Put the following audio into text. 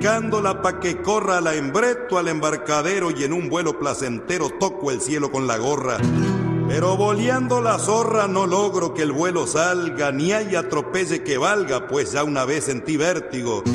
Cándola pa' que corra la embreto al embarcadero y en un vuelo placentero toco el cielo con la gorra. Pero boleando la zorra no logro que el vuelo salga, ni hay atropelle que valga, pues ya una vez sentí vértigo.